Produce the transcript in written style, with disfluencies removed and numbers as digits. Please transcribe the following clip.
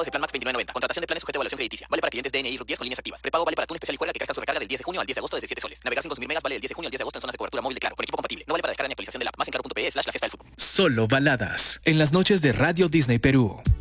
desde Plan Max 29.90. Contratación de planes sujeto a evaluación crediticia. Vale para clientes DNI y RUT 10 con líneas activas. Prepago vale para Tune Especial y Juega que carga su recarga del 10 de junio al 10 de agosto desde 7 soles. Navegar sin consumir megas vale del 10 de junio al 10 de agosto en zonas de cobertura móvil de Claro. Con equipo compatible. No vale para descarga ni actualización del app. Más en claro.pe/la fiesta del fútbol. Solo baladas en las noches de Radio Disney Perú.